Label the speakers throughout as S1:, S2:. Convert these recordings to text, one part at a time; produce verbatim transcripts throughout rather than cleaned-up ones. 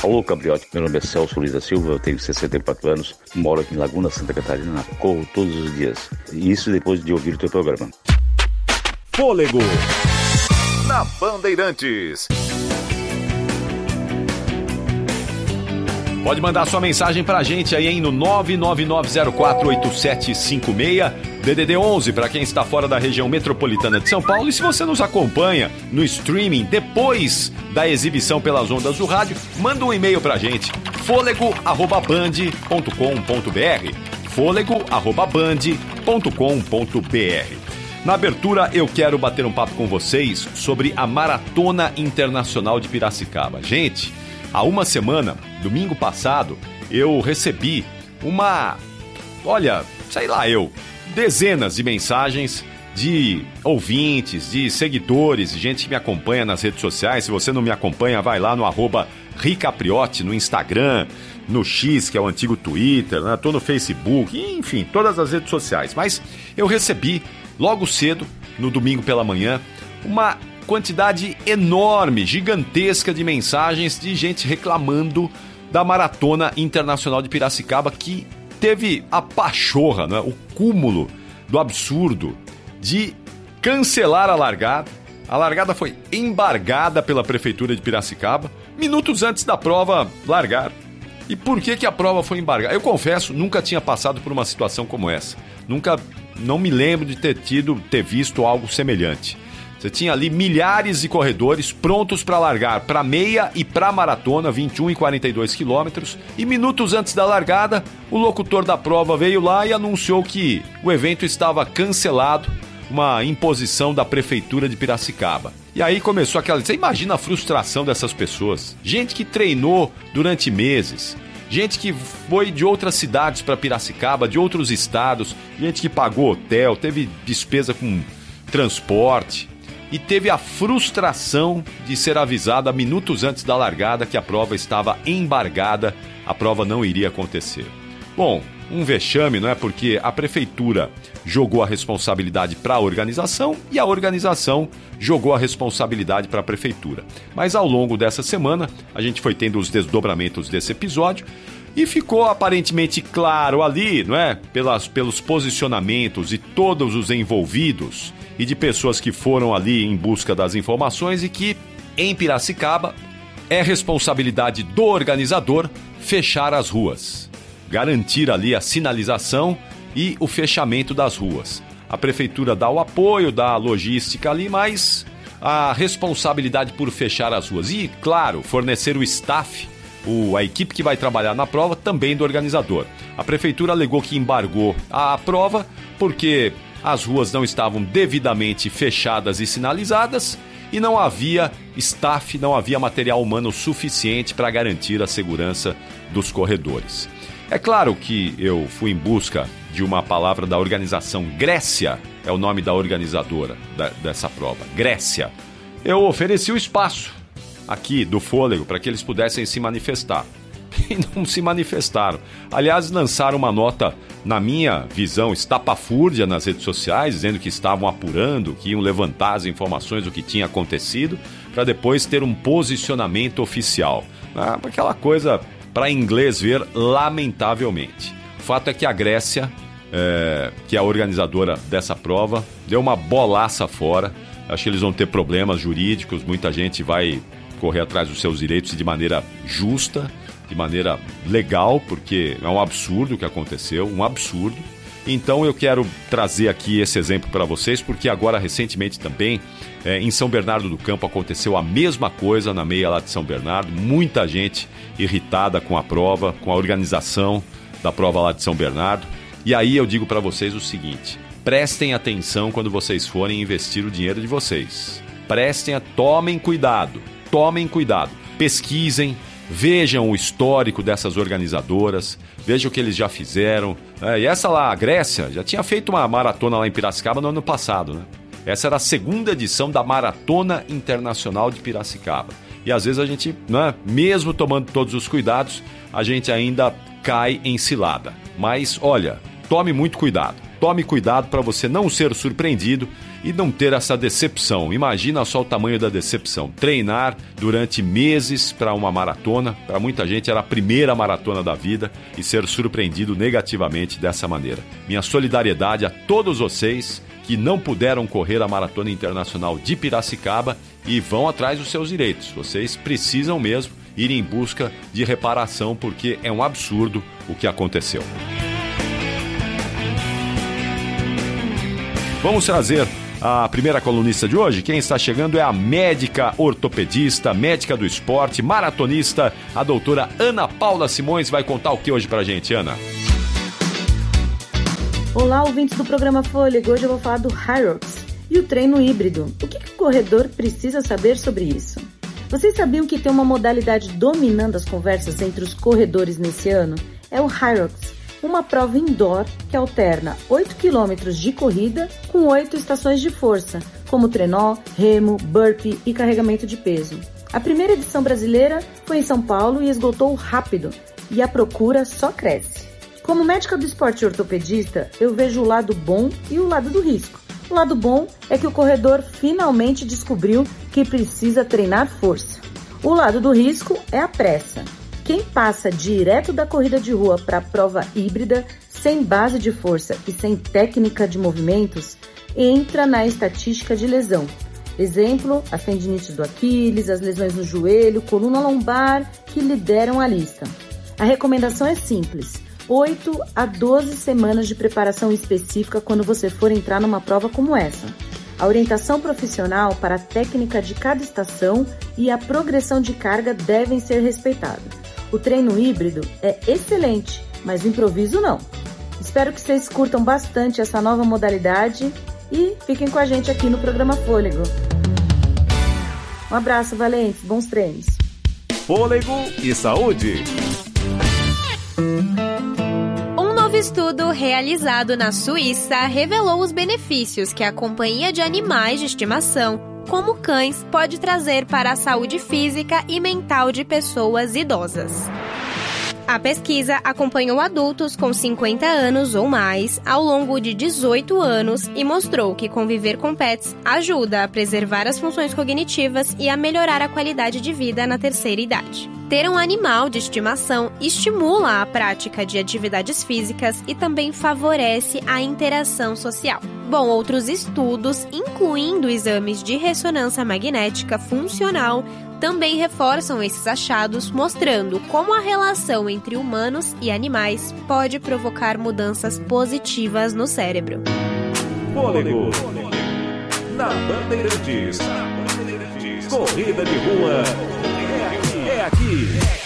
S1: Alô, Capriotti, meu nome é Celso Luiz da Silva, eu tenho sessenta e quatro anos, moro aqui em Laguna, Santa Catarina, corro todos os dias. E isso depois de ouvir o teu programa.
S2: Fôlego na Bandeirantes. Pode mandar sua mensagem pra gente aí, hein, no nove nove nove zero quatro oito sete cinco seis, D D D onze para quem está fora da região metropolitana de São Paulo. E se você nos acompanha no streaming depois da exibição pelas ondas do rádio, manda um e-mail pra gente, fôlego arroba band ponto com ponto br, fôlego arroba band ponto com ponto br. Na abertura, eu quero bater um papo com vocês sobre a Maratona Internacional de Piracicaba. Gente, há uma semana, domingo passado, eu recebi uma, olha, sei lá eu, dezenas de mensagens de ouvintes, de seguidores, de gente que me acompanha nas redes sociais. Se você não me acompanha, vai lá no arroba Ricapriotti, no Instagram, no X, que é o antigo Twitter, né? Tô no Facebook, enfim, todas as redes sociais. Mas eu recebi logo cedo, no domingo pela manhã, uma quantidade enorme, gigantesca de mensagens de gente reclamando da Maratona Internacional de Piracicaba, que teve a pachorra, né, o cúmulo do absurdo de cancelar a largada. A largada foi embargada pela Prefeitura de Piracicaba, minutos antes da prova largar. E por que que a prova foi embargada? Eu confesso, nunca tinha passado por uma situação como essa. Nunca, não me lembro de ter tido, ter visto algo semelhante. Você tinha ali milhares de corredores prontos para largar para meia e para maratona, vinte e um e quarenta e dois quilômetros. E minutos antes da largada, o locutor da prova veio lá e anunciou que o evento estava cancelado, uma imposição da Prefeitura de Piracicaba. E aí começou aquela... Você imagina a frustração dessas pessoas. Gente que treinou durante meses, gente que foi de outras cidades para Piracicaba, de outros estados, gente que pagou hotel, teve despesa com transporte e teve a frustração de ser avisada minutos antes da largada que a prova estava embargada, a prova não iria acontecer. Bom, um vexame, não é? Porque a Prefeitura jogou a responsabilidade para a organização e a organização jogou a responsabilidade para a Prefeitura. Mas ao longo dessa semana, a gente foi tendo os desdobramentos desse episódio e ficou aparentemente claro ali, não é? Pelas, pelos posicionamentos de todos os envolvidos e de pessoas que foram ali em busca das informações, e que em Piracicaba é responsabilidade do organizador fechar as ruas, garantir ali a sinalização e o fechamento das ruas. A Prefeitura dá o apoio, dá a logística ali, mas a responsabilidade por fechar as ruas e, claro, fornecer o staff, o, a equipe que vai trabalhar na prova, também do organizador. A Prefeitura alegou que embargou a prova porque as ruas não estavam devidamente fechadas e sinalizadas e não havia staff, não havia material humano suficiente para garantir a segurança dos corredores. É claro que eu fui em busca de uma palavra da organização Grécia, é o nome da organizadora da, dessa prova, Grécia. Eu ofereci o espaço aqui do Fôlego para que eles pudessem se manifestar. E não se manifestaram. Aliás, lançaram uma nota, na minha visão, estapafúrdia nas redes sociais, dizendo que estavam apurando, que iam levantar as informações do que tinha acontecido, para depois ter um posicionamento oficial. Ah, aquela coisa para inglês ver, lamentavelmente. O fato é que a Grécia, é, que é a organizadora dessa prova, deu uma bolaça fora. Acho que eles vão ter problemas jurídicos, muita gente vai correr atrás dos seus direitos de maneira justa, de maneira legal, porque é um absurdo o que aconteceu, um absurdo. Então eu quero trazer aqui esse exemplo para vocês, porque agora recentemente também, é, em São Bernardo do Campo, aconteceu a mesma coisa na meia lá de São Bernardo, muita gente irritada com a prova, com a organização da prova lá de São Bernardo. E aí eu digo para vocês o seguinte: prestem atenção quando vocês forem investir o dinheiro de vocês. Prestem, a... tomem cuidado, tomem cuidado, pesquisem, vejam o histórico dessas organizadoras, vejam o que eles já fizeram. É, e essa lá, a Grécia, já tinha feito uma maratona lá em Piracicaba no ano passado, né? Essa era a segunda edição da Maratona Internacional de Piracicaba. E às vezes a gente, né, mesmo tomando todos os cuidados, a gente ainda cai em cilada. Mas olha, tome muito cuidado. Tome cuidado para você não ser surpreendido e não ter essa decepção. Imagina só o tamanho da decepção. Treinar durante meses para uma maratona, para muita gente era a primeira maratona da vida, e ser surpreendido negativamente dessa maneira. Minha solidariedade a todos vocês que não puderam correr a Maratona Internacional de Piracicaba e vão atrás dos seus direitos. Vocês precisam mesmo ir em busca de reparação, porque é um absurdo o que aconteceu. Vamos trazer a primeira colunista de hoje. Quem está chegando é a médica ortopedista, médica do esporte, maratonista, a doutora Ana Paula Simões. Vai contar o que hoje pra gente, Ana?
S3: Olá, ouvintes do programa Fôlego. Hoje eu vou falar do Hyrox e o treino híbrido. O que, que o corredor precisa saber sobre isso? Vocês sabiam que tem uma modalidade dominando as conversas entre os corredores nesse ano? É o Hyrox, uma prova indoor que alterna oito quilômetros de corrida com oito estações de força, como trenó, remo, burpee e carregamento de peso. A primeira edição brasileira foi em São Paulo e esgotou rápido, e a procura só cresce. Como médica do esporte e ortopedista, eu vejo o lado bom e o lado do risco. O lado bom é que o corredor finalmente descobriu que precisa treinar força. O lado do risco é a pressa. Quem passa direto da corrida de rua para a prova híbrida, sem base de força e sem técnica de movimentos, entra na estatística de lesão. Exemplo, a tendinite do Aquiles, as lesões no joelho, coluna lombar, que lideram a lista. A recomendação é simples: oito a doze semanas de preparação específica quando você for entrar numa prova como essa. A orientação profissional para a técnica de cada estação e a progressão de carga devem ser respeitadas. O treino híbrido é excelente, mas o improviso não. Espero que vocês curtam bastante essa nova modalidade e fiquem com a gente aqui no programa Fôlego. Um abraço, valentes, bons treinos.
S2: Fôlego e saúde.
S4: Um estudo realizado na Suíça revelou os benefícios que a companhia de animais de estimação, como cães, pode trazer para a saúde física e mental de pessoas idosas. A pesquisa acompanhou adultos com cinquenta anos ou mais ao longo de dezoito anos e mostrou que conviver com pets ajuda a preservar as funções cognitivas e a melhorar a qualidade de vida na terceira idade. Ter um animal de estimação estimula a prática de atividades físicas e também favorece a interação social. Bom, outros estudos, incluindo exames de ressonância magnética funcional, também reforçam esses achados, mostrando como a relação entre humanos e animais pode provocar mudanças positivas no cérebro.
S5: Fôlego na Bandeirantes. Corrida de rua é aqui.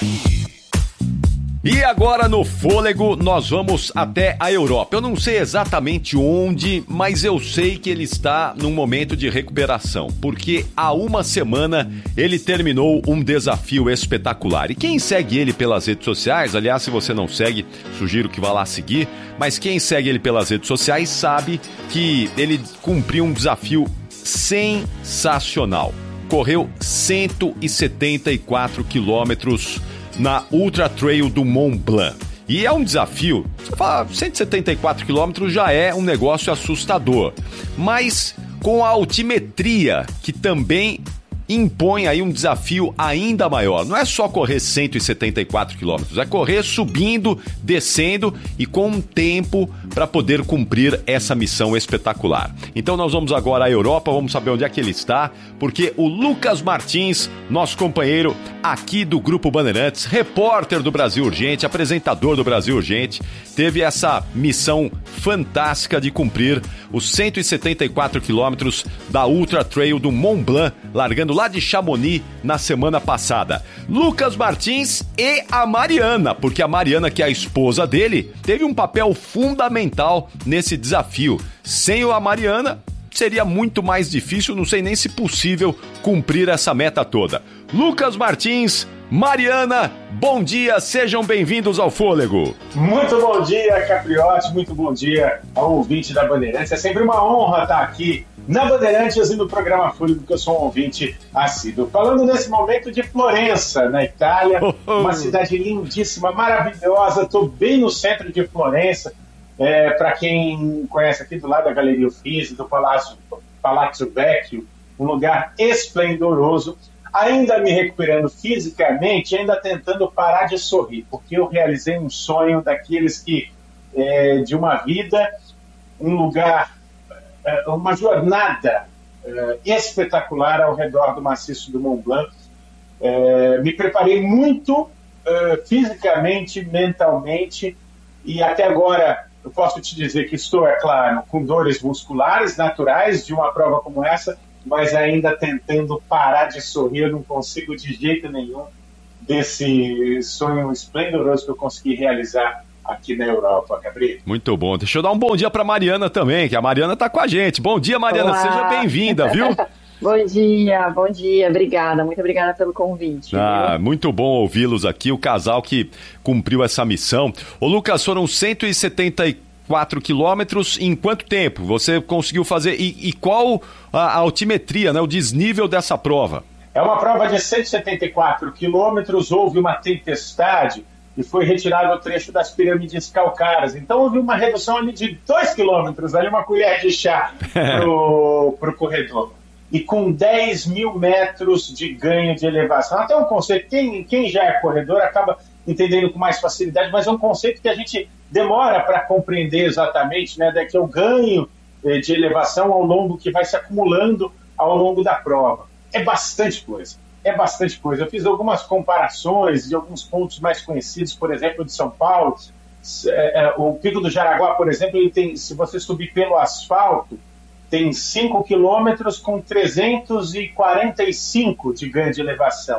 S2: E agora no Fôlego nós vamos até a Europa. Eu não sei exatamente onde, mas eu sei que ele está num momento de recuperação, porque há uma semana ele terminou um desafio espetacular. E quem segue ele pelas redes sociais, aliás, se você não segue, sugiro que vá lá seguir, mas quem segue ele pelas redes sociais sabe que ele cumpriu um desafio sensacional. Correu cento e setenta e quatro quilômetros na Ultra Trail do Mont Blanc. E é um desafio, você fala, cento e setenta e quatro quilômetros já é um negócio assustador, mas com a altimetria, que também impõe aí um desafio ainda maior. Não é só correr cento e setenta e quatro quilômetros, é correr subindo, descendo e com um tempo para poder cumprir essa missão espetacular. Então nós vamos agora à Europa, vamos saber onde é que ele está, porque o Lucas Martins, nosso companheiro aqui do Grupo Bandeirantes, repórter do Brasil Urgente, apresentador do Brasil Urgente, teve essa missão fantástica de cumprir os cento e setenta e quatro quilômetros da Ultra Trail do Mont Blanc, largando lá de Chamonix na semana passada. Lucas Martins e a Mariana, porque a Mariana, que é a esposa dele, teve um papel fundamental nesse desafio. Sem a Mariana, seria muito mais difícil, não sei nem se possível cumprir essa meta toda. Lucas Martins, Mariana, bom dia, sejam bem-vindos ao Fôlego.
S6: Muito bom dia, Capriotti, muito bom dia ao ouvinte da Bandeirantes. É sempre uma honra estar aqui na Bandeirantes e no programa Fôlego, que eu sou um ouvinte assíduo. Falando nesse momento de Florença, na Itália, uma cidade lindíssima, maravilhosa. Estou bem no centro de Florença. É, para quem conhece aqui do lado da Galeria Uffizi, do Palácio, Palazzo Vecchio, um lugar esplendoroso, ainda me recuperando fisicamente, ainda tentando parar de sorrir, porque eu realizei um sonho daqueles que, é, de uma vida, um lugar, é, uma jornada é, espetacular ao redor do maciço do Mont Blanc. É, me preparei muito é, fisicamente, mentalmente, e até agora eu posso te dizer que estou, é claro, com dores musculares naturais de uma prova como essa, mas ainda tentando parar de sorrir. Eu não consigo de jeito nenhum desse sonho esplendoroso que eu consegui realizar aqui na Europa, Gabriel.
S2: Muito bom. Deixa eu dar um bom dia para Mariana também, que a Mariana tá com a gente. Bom dia, Mariana. Olá. Seja bem-vinda, viu?
S7: Bom dia, bom dia. Obrigada, muito obrigada pelo convite.
S2: Ah,
S7: viu?
S2: Muito bom ouvi-los aqui, o casal que cumpriu essa missão. Ô, Lucas, foram cento e setenta e quatro quilômetros em quanto tempo você conseguiu fazer? E, e qual a, a altimetria, né, o desnível dessa prova?
S6: É uma prova de cento e setenta e quatro quilômetros, houve uma tempestade e foi retirado o trecho das pirâmides calcárias. Então houve uma redução ali de dois quilômetros, ali uma colher de chá pro, pro corredor. E com dez mil metros de ganho de elevação. Até um conceito, quem, quem já é corredor acaba entendendo com mais facilidade, mas é um conceito que a gente demora para compreender exatamente, né? Daqui é o ganho eh, de elevação ao longo que vai se acumulando ao longo da prova. É bastante coisa, é bastante coisa. Eu fiz algumas comparações de alguns pontos mais conhecidos, por exemplo, de São Paulo. É, é, o Pico do Jaraguá, por exemplo, ele tem, se você subir pelo asfalto, tem cinco quilômetros com trezentos e quarenta e cinco de ganho de elevação.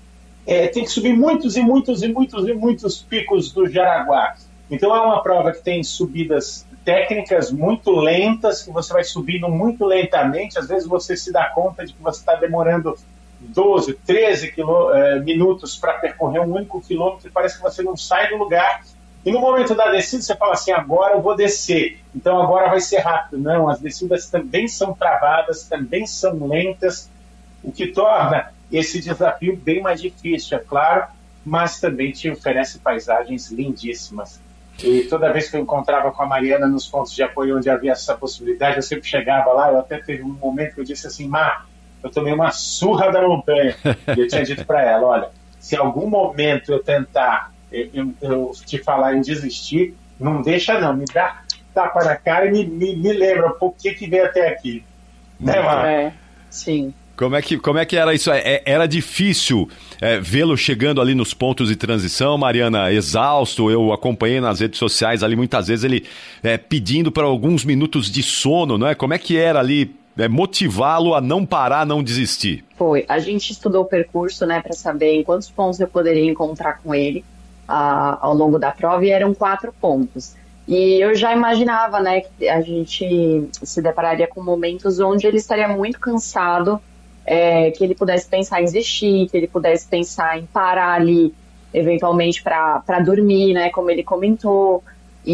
S6: É, tem que subir muitos e muitos e muitos e muitos picos do Jaraguá. Então é uma prova que tem subidas técnicas muito lentas, que você vai subindo muito lentamente. Às vezes você se dá conta de que você está demorando doze, treze quilô, eh, minutos para percorrer um único quilômetro e parece que você não sai do lugar. E no momento da descida você fala assim, agora eu vou descer, então agora vai ser rápido. Não, as descidas também são travadas, também são lentas, o que torna esse desafio bem mais difícil, é claro, mas também te oferece paisagens lindíssimas. E toda vez que eu encontrava com a Mariana nos pontos de apoio onde havia essa possibilidade, eu sempre chegava lá, eu até teve um momento que eu disse assim, Má, eu tomei uma surra da montanha. E eu tinha dito para ela, olha, se algum momento eu tentar eu, eu, eu te falar em desistir, não deixa não, me dá tapa na cara e me, me, me lembra por que que veio até aqui. Né, Má?
S7: É, sim.
S2: Como é que, como é que era isso? É, era difícil é, vê-lo chegando ali nos pontos de transição, Mariana, exausto? Eu acompanhei nas redes sociais ali, muitas vezes ele é, pedindo para alguns minutos de sono, não é? Como é que era ali é, motivá-lo a não parar, a não desistir?
S7: Foi, a gente estudou o percurso, né, para saber em quantos pontos eu poderia encontrar com ele a, ao longo da prova, e eram quatro pontos. E eu já imaginava, né, que a gente se depararia com momentos onde ele estaria muito cansado, É, que ele pudesse pensar em desistir, que ele pudesse pensar em parar ali, eventualmente, para dormir, né, como ele comentou.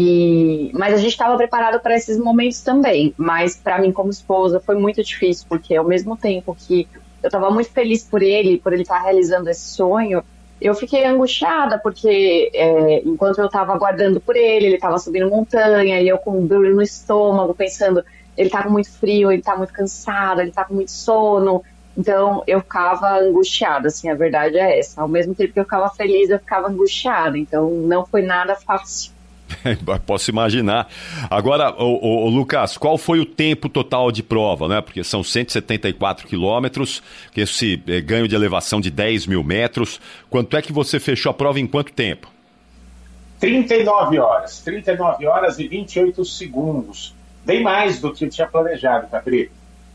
S7: E, mas a gente estava preparado para esses momentos também. Mas para mim, como esposa, foi muito difícil, porque ao mesmo tempo que eu estava muito feliz por ele, por ele estar realizando esse sonho, eu fiquei angustiada, porque é, enquanto eu estava aguardando por ele, ele estava subindo montanha, e eu com dor no estômago, pensando, ele está com muito frio, ele está muito cansado, ele está com muito sono. Então, eu ficava angustiada, assim, a verdade é essa. Ao mesmo tempo que eu ficava feliz, eu ficava angustiada. Então, não foi nada fácil.
S2: Posso imaginar. Agora, o, o, o Lucas, qual foi o tempo total de prova, né? Porque são cento e setenta e quatro quilômetros, esse é, ganho de elevação de dez mil metros. Quanto é que você fechou a prova em quanto tempo?
S6: trinta e nove horas. trinta e nove horas e vinte e oito segundos. Bem mais do que eu tinha planejado, Capri.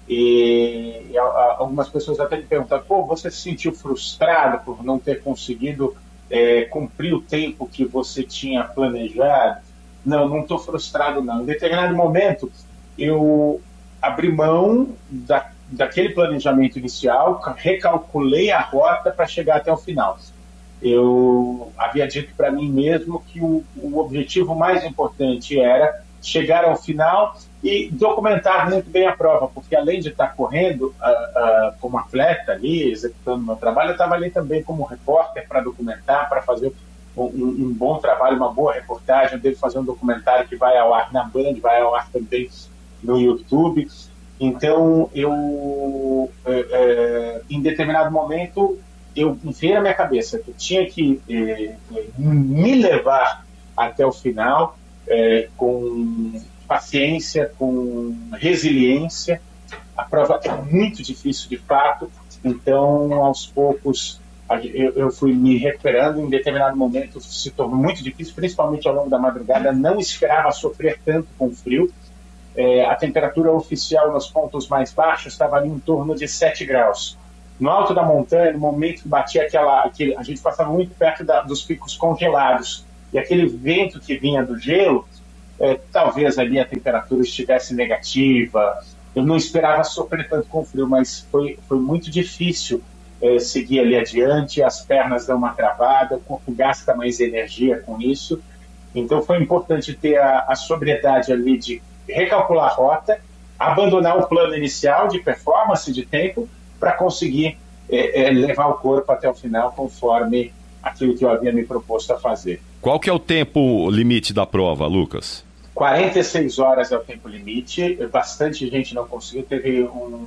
S6: E, e a, a, algumas pessoas até me perguntam, pô, você se sentiu frustrado por não ter conseguido é, cumprir o tempo que você tinha planejado? Não, não estou frustrado não. Em determinado momento eu abri mão da, daquele planejamento inicial, recalculei a rota para chegar até o final. Eu havia dito para mim mesmo que o, o objetivo mais importante era chegar ao final e documentar muito bem a prova, porque além de estar correndo uh, uh, como atleta ali, executando meu trabalho, eu estava ali também como repórter para documentar, para fazer um, um bom trabalho, uma boa reportagem. Eu devo fazer um documentário que vai ao ar na Band, vai ao ar também no YouTube. Então, eu, é, é, em determinado momento, eu enfiei na minha cabeça que eu tinha que é, me levar até o final é, com paciência, com resiliência. A prova é muito difícil, de fato, então, aos poucos, eu, eu fui me recuperando. Em determinado momento se tornou muito difícil, principalmente ao longo da madrugada. Não esperava sofrer tanto com o frio. É, a temperatura oficial nos pontos mais baixos estava ali em torno de sete graus. No alto da montanha, no momento que batia aquela... Aquele, a gente passava muito perto da, dos picos congelados, e aquele vento que vinha do gelo, é, talvez ali a temperatura estivesse negativa. Eu não esperava sofrer tanto com o frio, mas foi, foi muito difícil é, seguir ali adiante. As pernas dão uma travada, o corpo gasta mais energia com isso. Então foi importante ter a, a sobriedade ali de recalcular a rota, abandonar o plano inicial de performance, de tempo, para conseguir é, é, levar o corpo até o final conforme aquilo que eu havia me proposto a fazer.
S2: Qual que é o tempo limite da prova, Lucas?
S6: quarenta e seis horas é o tempo limite. Bastante gente não conseguiu. Teve um,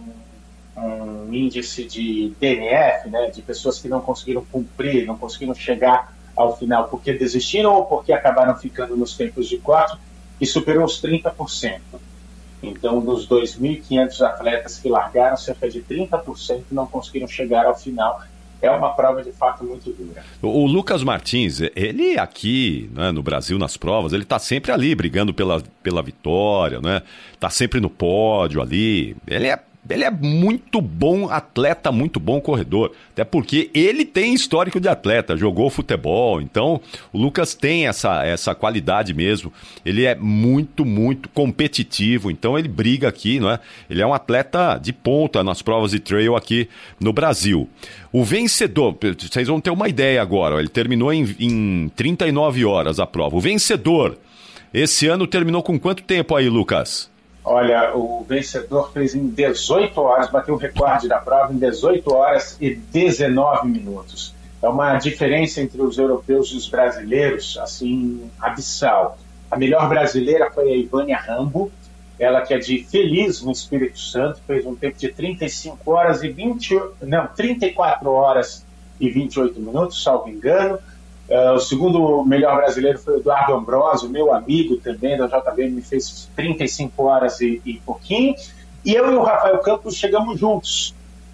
S6: um índice de D N F, né, de pessoas que não conseguiram cumprir, não conseguiram chegar ao final porque desistiram ou porque acabaram ficando nos tempos de corte, e superou os trinta por cento. Então, dos dois mil e quinhentos atletas que largaram, cerca de trinta por cento não conseguiram chegar ao final. É uma prova, de fato, muito dura.
S2: O Lucas Martins, ele aqui, né, no Brasil, nas provas, ele está sempre ali, brigando pela, pela vitória, né? Está sempre no pódio ali. Ele é Ele é muito bom atleta, muito bom corredor, até porque ele tem histórico de atleta, jogou futebol, então o Lucas tem essa, essa qualidade mesmo, ele é muito, muito competitivo, então ele briga aqui, não é? Ele é um atleta de ponta nas provas de trail aqui no Brasil. O vencedor, vocês vão ter uma ideia agora, ele terminou em, em trinta e nove horas a prova, o vencedor, esse ano terminou com quanto tempo aí, Lucas?
S6: Olha, o vencedor fez em dezoito horas, bateu o recorde da prova em dezoito horas e dezenove minutos. É uma diferença entre os europeus e os brasileiros, assim, abissal. A melhor brasileira foi a Ivânia Rambo, ela que é de Feliz, no Espírito Santo, fez um tempo de trinta e cinco horas e vinte, não, trinta e quatro horas e vinte e oito minutos, salvo engano. Uh, o segundo melhor brasileiro foi o Eduardo Ambrosio, meu amigo também da J B M, me fez trinta e cinco horas e, e pouquinho. E eu e o Rafael Campos chegamos juntos.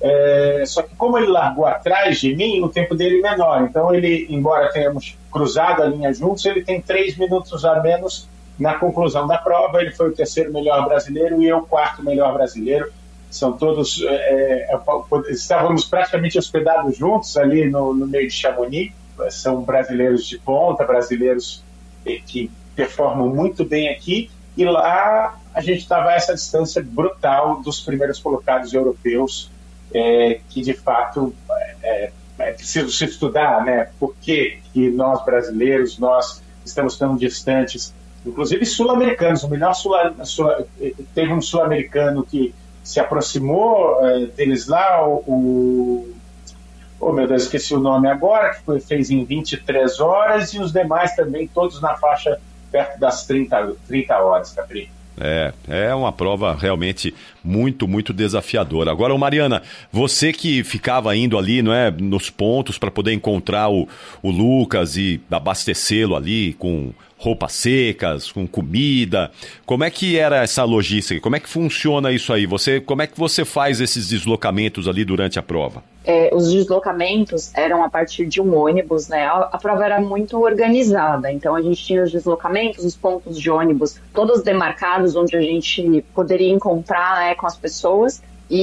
S6: É, só que como ele largou atrás de mim, o tempo dele é menor. Então ele, embora tenhamos cruzado a linha juntos, ele tem três minutos a menos na conclusão da prova. Ele foi o terceiro melhor brasileiro e eu o quarto melhor brasileiro. São todos... É, é, estávamos praticamente hospedados juntos ali no, no meio de Chamonix. São brasileiros de ponta, brasileiros que performam muito bem aqui, e lá a gente estava a essa distância brutal dos primeiros colocados europeus, é, que de fato é, é preciso se estudar, né? Por que que nós brasileiros, nós estamos tão distantes, inclusive sul-americanos. O melhor sul, sul, teve um sul-americano que se aproximou é, deles lá, o, o Oh, meu Deus, esqueci o nome agora, que foi, fez em vinte e três horas, e os demais também, todos na faixa perto das trinta, trinta horas, Capri.
S2: É, é uma prova realmente muito, muito desafiadora. Agora, Mariana, você que ficava indo ali, não é, nos pontos para poder encontrar o, o Lucas e abastecê-lo ali com roupas secas, com comida, como é que era essa logística? Como é que funciona isso aí? Você, como é que você faz esses deslocamentos ali durante a prova?
S7: É, os deslocamentos eram a partir de um ônibus, né? A, a prova era muito organizada, então a gente tinha os deslocamentos, os pontos de ônibus, todos demarcados, onde a gente poderia encontrar, né, com as pessoas.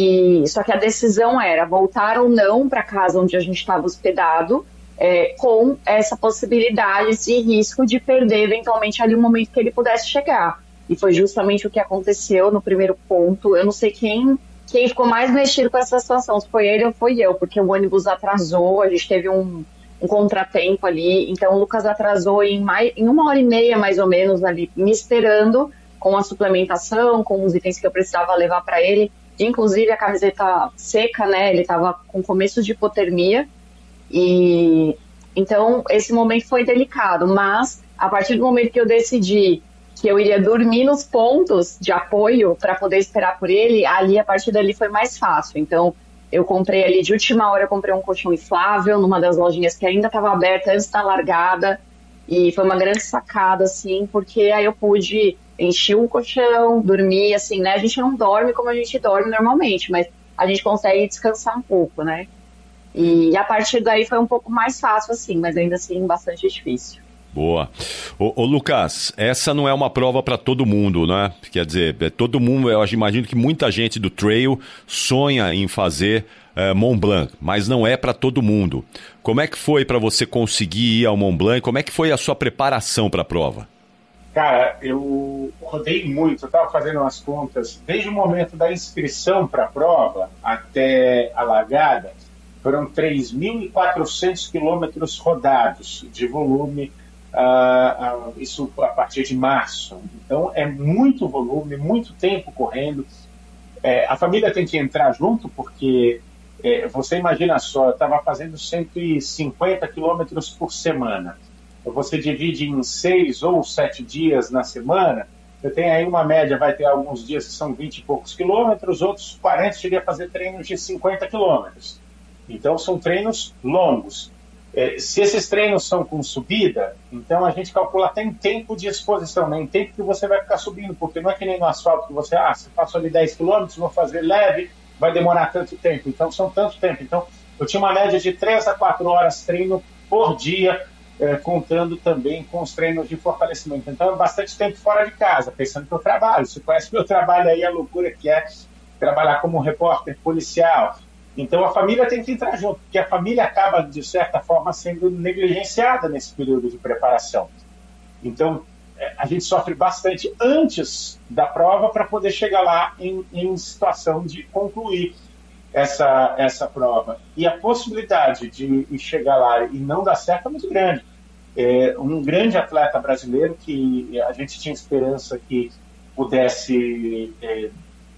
S7: E só que a decisão era voltar ou não para casa onde a gente estava hospedado, é, com essa possibilidade, esse risco de perder eventualmente ali o momento que ele pudesse chegar. E foi justamente o que aconteceu no primeiro ponto. Eu não sei quem... Quem ficou mais mexido com essa situação, se foi ele ou foi eu, porque o ônibus atrasou, a gente teve um, um contratempo ali, então o Lucas atrasou em, mais, em uma hora e meia, mais ou menos, ali, me esperando com a suplementação, com os itens que eu precisava levar para ele, inclusive a camiseta seca, né, ele estava com começo de hipotermia, e então esse momento foi delicado, mas a partir do momento que eu decidi que eu iria dormir nos pontos de apoio para poder esperar por ele, ali, a partir dali foi mais fácil. Então, eu comprei ali, de última hora, eu comprei um colchão inflável numa das lojinhas que ainda estava aberta antes da largada, e foi uma grande sacada, assim, porque aí eu pude encher o colchão, dormir, assim, né? A gente não dorme como a gente dorme normalmente, mas a gente consegue descansar um pouco, né? E a partir daí foi um pouco mais fácil, assim, mas ainda assim bastante difícil.
S2: Boa. Ô, ô Lucas, essa não é uma prova para todo mundo, né? Quer dizer, é todo mundo, eu imagino que muita gente do trail sonha em fazer é, Mont Blanc, mas não é para todo mundo. Como é que foi para você conseguir ir ao Mont Blanc? Como é que foi a sua preparação para a prova?
S6: Cara, eu rodei muito, eu estava fazendo umas contas, desde o momento da inscrição para a prova até a largada, foram três mil e quatrocentos quilômetros rodados de volume. Uh, uh, isso a partir de março. Então é muito volume, muito tempo correndo. É, a família tem que entrar junto, porque é, você imagina só, eu estava fazendo cento e cinquenta quilômetros por semana. Você divide em seis ou sete dias na semana, você tem aí uma média, vai ter alguns dias que são vinte e poucos quilômetros, outros quarenta, cheguei a fazer treinos de cinquenta quilômetros. Então são treinos longos. É, se esses treinos são com subida, então a gente calcula até em tempo de exposição, né? Em tempo que você vai ficar subindo, porque não é que nem no asfalto que você, ah, se faço ali dez quilômetros, vou fazer leve, vai demorar tanto tempo, então são tanto tempo. Então eu tinha uma média de três a quatro horas treino por dia, é, contando também com os treinos de fortalecimento. Então é bastante tempo fora de casa, pensando que eu trabalho. Você conhece meu trabalho aí, a loucura que é trabalhar como repórter policial. Então a família tem que entrar junto, porque a família acaba, de certa forma, sendo negligenciada nesse período de preparação. Então a gente sofre bastante antes da prova para poder chegar lá em, em situação de concluir essa, essa prova. E a possibilidade de chegar lá e não dar certo é muito grande. É, um grande atleta brasileiro que a gente tinha esperança que pudesse... É,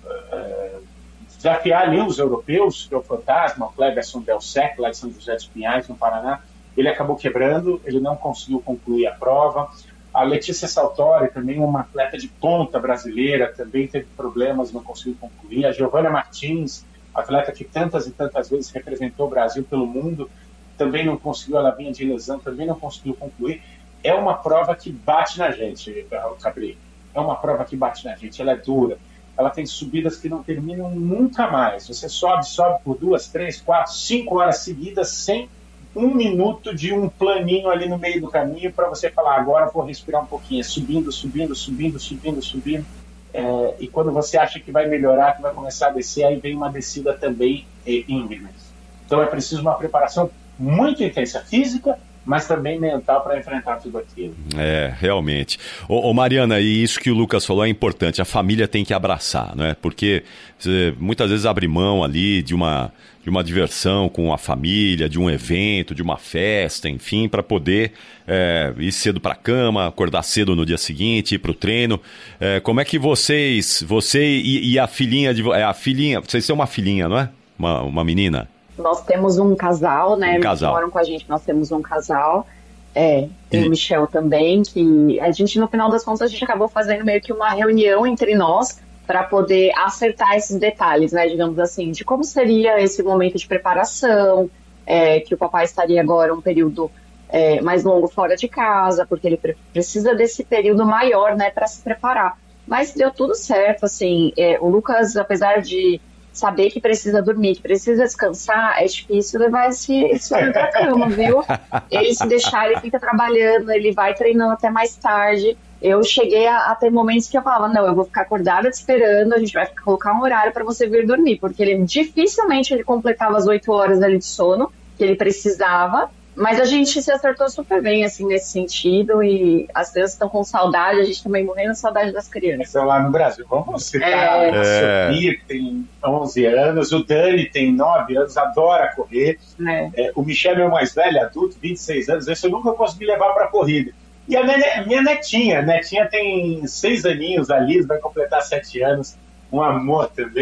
S6: é, desafiar ali os europeus, que é o Fantasma, o Cleberson Del Sec, lá de São José dos Pinhais, no Paraná. Ele acabou quebrando, ele não conseguiu concluir a prova. A Letícia Saltori, também uma atleta de ponta brasileira, também teve problemas, não conseguiu concluir. A Giovana Martins, atleta que tantas e tantas vezes representou o Brasil pelo mundo, também não conseguiu, ela vinha de lesão, também não conseguiu concluir. É uma prova que bate na gente, Capri. É uma prova que bate na gente, ela é dura. Ela tem subidas que não terminam nunca mais. Você sobe, sobe por duas, três, quatro, cinco horas seguidas sem um minuto de um planinho ali no meio do caminho para você falar, agora vou respirar um pouquinho. É subindo, subindo, subindo, subindo, subindo. É, e quando você acha que vai melhorar, que vai começar a descer, aí vem uma descida também é, íngreme. Então é preciso uma preparação muito intensa física, mas também mental para enfrentar tudo aquilo.
S2: É, realmente. Ô, ô Mariana, e isso que o Lucas falou é importante, a família tem que abraçar, né? Porque você, muitas vezes abre mão ali de uma, de uma diversão com a família, de um evento, de uma festa, enfim, para poder é, ir cedo para a cama, acordar cedo no dia seguinte, ir para o treino. É, como é que vocês, você e, e a filhinha, de, é, a filhinha, vocês têm uma filhinha, não é? Uma, uma menina?
S7: Nós temos um casal, né?
S2: Um casal.
S7: Eles moram com a gente, nós temos um casal. É, tem e... o Michel também, que a gente, no final das contas, a gente acabou fazendo meio que uma reunião entre nós para poder acertar esses detalhes, né? Digamos assim, de como seria esse momento de preparação, é, que o papai estaria agora um período é, mais longo fora de casa, porque ele pre- precisa desse período maior, né, para se preparar. Mas deu tudo certo, assim. É, o Lucas, apesar de saber que precisa dormir, que precisa descansar, é difícil levar esse, esse homem pra cama, viu? Ele se deixar, ele fica trabalhando, ele vai treinando até mais tarde. Eu cheguei a, a ter momentos que eu falava, não, eu vou ficar acordada te esperando, a gente vai colocar um horário para você vir dormir, porque ele dificilmente ele completava as oito horas ali de sono que ele precisava. Mas a gente se acertou super bem, assim, nesse sentido, e as crianças estão com saudade, a gente também morrendo de saudade das crianças.
S6: Estão lá no Brasil, vamos citar é... a Sofia, que tem onze anos, o Dani tem nove anos, adora correr, é. É, o Michel, meu mais velho, adulto, vinte e seis anos, esse eu nunca consegui levar para a corrida. E a minha, minha netinha, a netinha tem seis aninhos, a Liz vai completar sete anos, um amor também.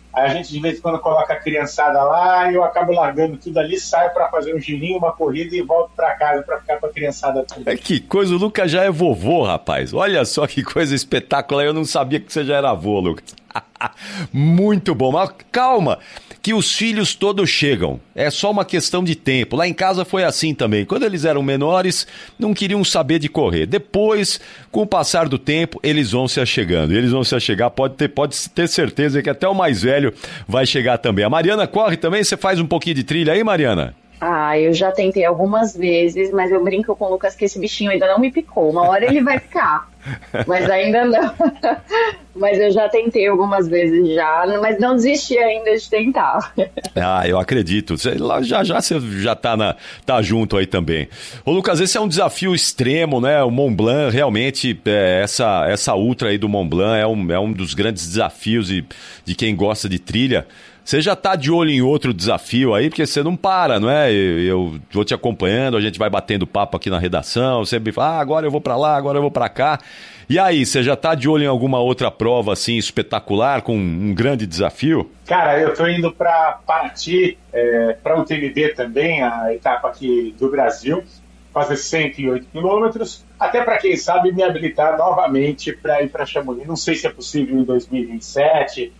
S6: Aí a gente de vez em quando coloca a criançada lá e eu acabo largando tudo ali, saio para fazer um girinho, uma corrida e volto para casa para ficar com a criançada tudo.
S2: É que coisa, o Lucas já é vovô, rapaz. Olha só que coisa espetacular, eu não sabia que você já era avô, Lucas. Muito bom, mas calma, que os filhos todos chegam, é só uma questão de tempo. Lá em casa foi assim também, quando eles eram menores não queriam saber de correr, depois com o passar do tempo eles vão se achegando, eles vão se achegar, pode ter, pode ter certeza que até o mais velho vai chegar também. A Mariana corre também, você faz um pouquinho de trilha aí, Mariana?
S7: Ah, eu já tentei algumas vezes, mas eu brinco com o Lucas que esse bichinho ainda não me picou. Uma hora ele vai ficar, mas ainda não. Mas eu já tentei algumas vezes já, mas não desisti ainda de tentar.
S2: Ah, eu acredito. Já já você já tá, na, tá junto aí também. Ô Lucas, esse é um desafio extremo, né? O Mont Blanc, realmente, é, essa, essa ultra aí do Mont Blanc é um, é um dos grandes desafios de, de quem gosta de trilha. Você já tá de olho em outro desafio aí, porque você não para, não é? Eu, eu vou te acompanhando, a gente vai batendo papo aqui na redação, sempre fala, ah, agora eu vou pra lá, agora eu vou pra cá. E aí, você já tá de olho em alguma outra prova, assim, espetacular, com um grande desafio?
S6: Cara, eu tô indo pra Paraty, é, pra U T M B também, a etapa aqui do Brasil, fazer cento e oito quilômetros, até para quem sabe me habilitar novamente para ir para Chamonix. Não sei se é possível em dois mil e vinte e sete,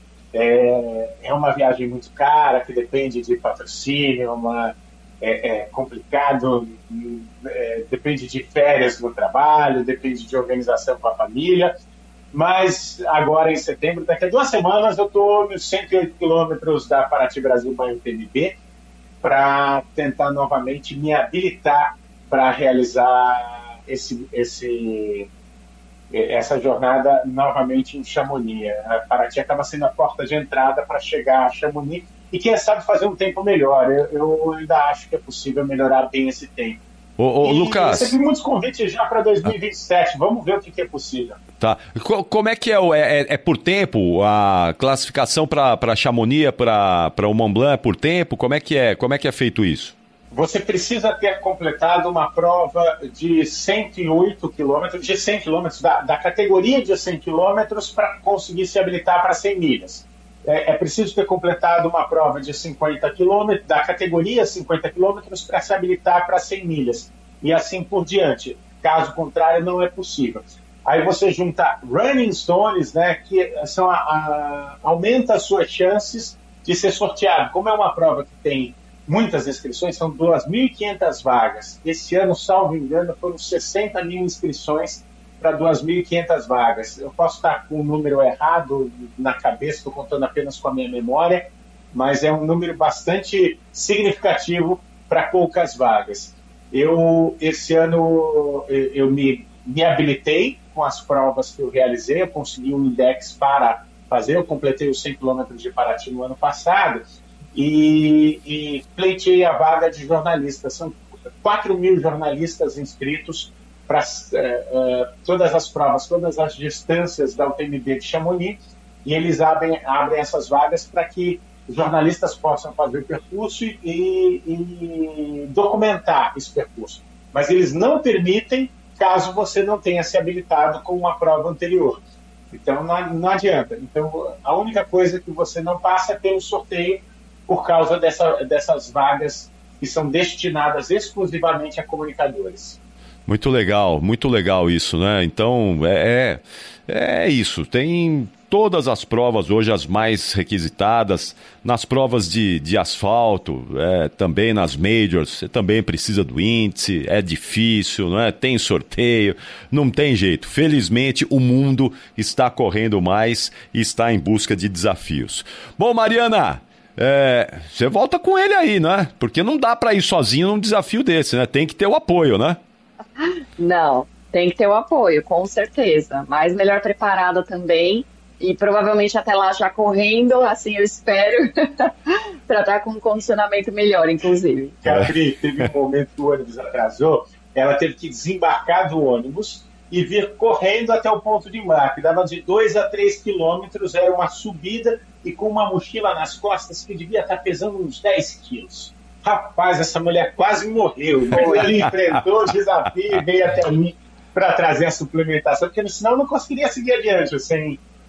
S6: é, é uma viagem muito cara, que depende de patrocínio, uma, é, é complicado, é, depende de férias no trabalho, depende de organização com a família, mas agora em setembro, daqui a duas semanas, eu estou nos cento e oito quilômetros da Paraty Brasil by U T M B para tentar novamente me habilitar para realizar esse, esse, essa jornada novamente em Chamonix. A Paraty acaba sendo a porta de entrada para chegar a Chamonix e quem sabe fazer um tempo melhor. Eu, eu ainda acho que é possível melhorar bem esse tempo.
S2: Ô, ô,
S6: e
S2: Lucas,
S6: eu recebi muitos convites já para dois mil e vinte e sete. Vamos ver o que, que é possível.
S2: Tá. Como é que é? É, é por tempo? A classificação para Chamonix, para o Mont Blanc é por tempo? Como é que é? Como é que é feito isso?
S6: Você precisa ter completado uma prova de cento e oito quilômetros, de cem quilômetros, da, da categoria de cem quilômetros para conseguir se habilitar para cem milhas. É, é preciso ter completado uma prova de cinquenta quilômetros, da categoria cinquenta quilômetros para se habilitar para cem milhas. E assim por diante. Caso contrário, não é possível. Aí você junta running stones, né, que são a, a, aumenta as suas chances de ser sorteado. Como é uma prova que tem muitas inscrições, são duas mil e quinhentas vagas. Esse ano, salvo engano, foram sessenta mil inscrições para duas mil e quinhentas vagas. Eu posso estar com o número errado na cabeça, estou contando apenas com a minha memória, mas é um número bastante significativo para poucas vagas. Eu, esse ano, eu me, me habilitei com as provas que eu realizei, eu consegui um index para fazer, eu completei os cem quilômetros de Paraty no ano passado, e, e pleiteei a vaga de jornalista. São quatro mil jornalistas inscritos para uh, uh, todas as provas, todas as distâncias da U T M B de Chamonix, e eles abrem, abrem essas vagas para que os jornalistas possam fazer o percurso e, e documentar esse percurso. Mas eles não permitem caso você não tenha se habilitado com uma prova anterior. Então não, não adianta. Então a única coisa que você não passa é ter um sorteio por causa dessa, dessas vagas que são destinadas exclusivamente a comunicadores.
S2: Muito legal, muito legal isso, né? Então, é, é, é isso. Tem todas as provas hoje, as mais requisitadas, nas provas de, de asfalto, é, também nas majors, você também precisa do índice, é difícil, não é? Tem sorteio, não tem jeito. Felizmente, o mundo está correndo mais e está em busca de desafios. Bom, Mariana, é, você volta com ele aí, né? Porque não dá para ir sozinho num desafio desse, né? Tem que ter o apoio, né?
S7: Não, tem que ter o apoio, com certeza. Mas melhor preparada também. E provavelmente até lá já correndo, assim eu espero, para estar com um condicionamento melhor, inclusive.
S6: Capri, teve um momento que o ônibus atrasou, ela teve que desembarcar do ônibus e vir correndo até o ponto de embarque. Dava de dois a três quilômetros, era uma subida e com uma mochila nas costas que devia estar pesando uns dez quilos. Rapaz, essa mulher quase morreu. Ele enfrentou o desafio e veio até mim para trazer a suplementação, porque senão eu não conseguiria seguir adiante sem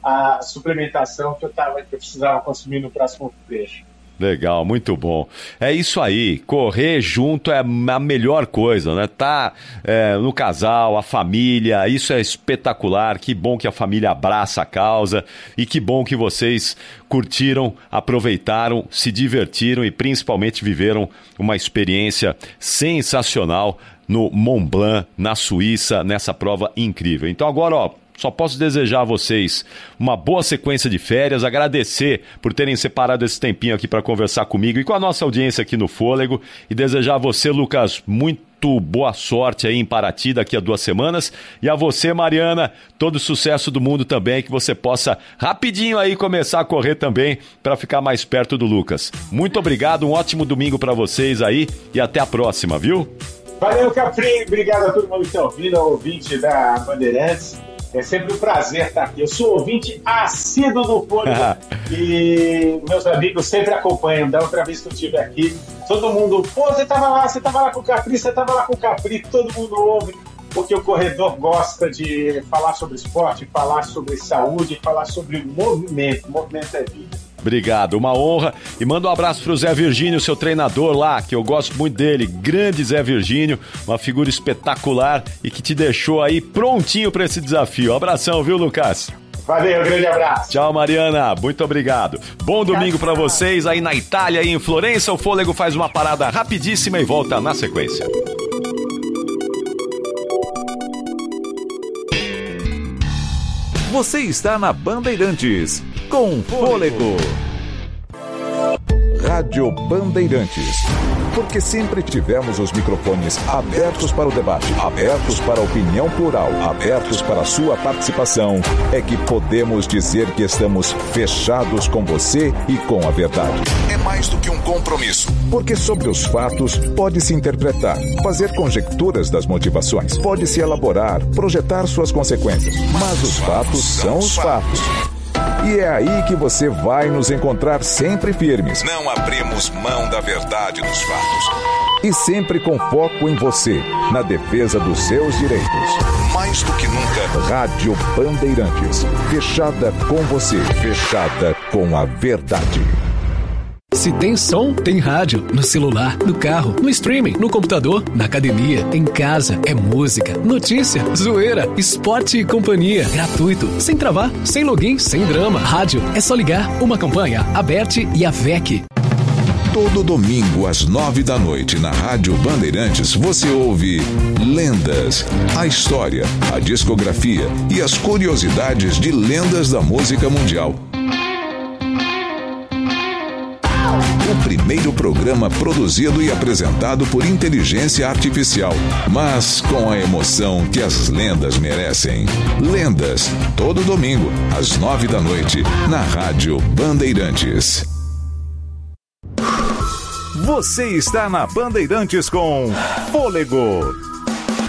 S6: a suplementação que eu, tava, que eu precisava consumir no próximo trecho.
S2: Legal, muito bom. É isso aí, correr junto é a melhor coisa, né? Tá é, no casal, a família, isso é espetacular. Que bom que a família abraça a causa e que bom que vocês curtiram, aproveitaram, se divertiram e principalmente viveram uma experiência sensacional no Mont Blanc, na Suíça, nessa prova incrível. Então agora, ó, só posso desejar a vocês uma boa sequência de férias, agradecer por terem separado esse tempinho aqui para conversar comigo e com a nossa audiência aqui no Fôlego e desejar a você, Lucas, muito boa sorte aí em Paraty daqui a duas semanas e a você, Mariana, todo o sucesso do mundo também, que você possa rapidinho aí começar a correr também para ficar mais perto do Lucas. Muito obrigado, um ótimo domingo para vocês aí e até a próxima, viu?
S6: Valeu, Capri, obrigado a todo mundo que está ouvindo, ao ouvinte da Bandeirantes. É sempre um prazer estar aqui. Eu sou ouvinte assíduo do Fôlego e meus amigos sempre acompanham. Da outra vez que eu estive aqui, todo mundo, pô, você estava lá, você estava lá com o Capri, você estava lá com o Capri, todo mundo ouve, porque o corredor gosta de falar sobre esporte, falar sobre saúde, falar sobre movimento. O movimento é vida.
S2: Obrigado, uma honra. E manda um abraço pro Zé Virgínio, seu treinador lá, que eu gosto muito dele. Grande Zé Virgínio, uma figura espetacular e que te deixou aí prontinho para esse desafio. Um abração, viu, Lucas?
S6: Valeu, grande abraço.
S2: Tchau, Mariana. Muito obrigado. Bom domingo para vocês aí na Itália e em Florença. O Fôlego faz uma parada rapidíssima e volta na sequência.
S5: Você está na Bandeirantes, com Fôlego. Rádio Bandeirantes. Porque sempre tivemos os microfones abertos para o debate, abertos para a opinião plural, abertos para a sua participação, é que podemos dizer que estamos fechados com você e com a verdade. É mais do que um compromisso, porque sobre os fatos pode-se interpretar, fazer conjecturas das motivações, pode-se elaborar, projetar suas consequências, mas os fatos são os fatos. E é aí que você vai nos encontrar sempre firmes. Não abrimos mão da verdade dos fatos. E sempre com foco em você, na defesa dos seus direitos. Mais do que nunca, Rádio Bandeirantes. Fechada com você, fechada com a verdade.
S8: Se tem som, tem rádio. No celular, no carro, no streaming, no computador, na academia, em casa. É música, notícia, zoeira, esporte e companhia. Gratuito, sem travar, sem login, sem drama. Rádio, é só ligar. Uma campanha, a Bert e a V E C.
S5: Todo domingo às nove da noite na Rádio Bandeirantes você ouve Lendas, a história, a discografia e as curiosidades de lendas da música mundial. O primeiro programa produzido e apresentado por inteligência artificial, mas com a emoção que as lendas merecem. Lendas, todo domingo, às nove da noite, na Rádio Bandeirantes. Você está na Bandeirantes com Fôlego.